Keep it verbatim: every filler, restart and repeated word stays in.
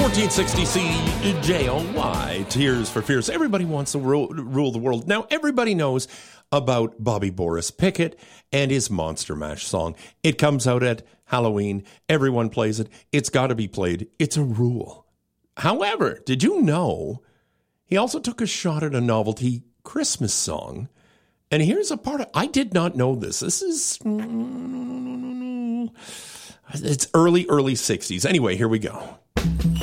fourteen sixty C J O Y, Tears for Fears. Everybody wants to rule, rule the world. Now, everybody knows about Bobby Boris Pickett and his Monster Mash song. It comes out at Halloween. Everyone plays it. It's got to be played. It's a rule. However, did you know he also took a shot at a novelty Christmas song? And here's a part of, I did not know this. This is, it's early, early sixties. Anyway, here we go.